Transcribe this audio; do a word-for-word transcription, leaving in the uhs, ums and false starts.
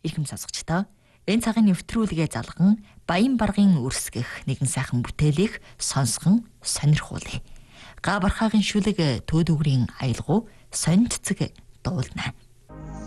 Ирхэм сонсогчдоо энэ цагийн нэвтрүүлгээ залган Баян баргын үрсгэх нэгэн сайхан бүтээлийг сонсгон сонирхуулъя. Га бархаагийн шүлэг төөдөгрийн аялгау сонццэг дуулна.